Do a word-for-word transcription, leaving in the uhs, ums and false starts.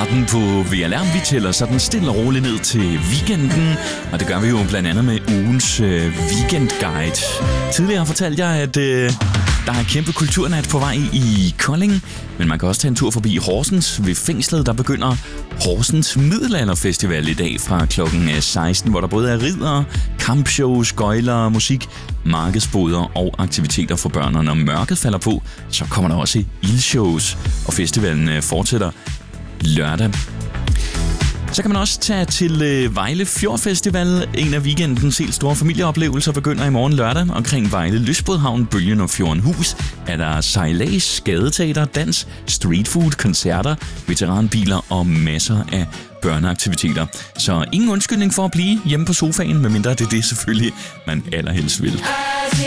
starten på V L R. Vi tæller sådan stille og roligt ned til weekenden, og det gør vi jo blandt andet med ugens øh, weekendguide. Tidligere fortalte jeg, at øh, der er kæmpe kulturnat på vej i Kolding, men man kan også tage en tur forbi Horsens ved fængslet. Der begynder Horsens Middelalderfestival i dag fra klokken seksten, hvor der både er ridder, kampshows, gøjler, musik, markedsboder og aktiviteter for børn. Og når mørket falder på, så kommer der også ildshows, og festivalen fortsætter lørdag. Så kan man også tage til øh, Vejle Fjordfestival. En af weekendens helt store familieoplevelser begynder i morgen lørdag. Omkring Vejle Lystbådhavn, Bølgen og Fjordenhus er der sejlads, skadeteater, dans, streetfood, koncerter, veteranbiler og masser af børneaktiviteter. Så ingen undskyldning for at blive hjemme på sofaen, medmindre det er det selvfølgelig, man allerhelst vil.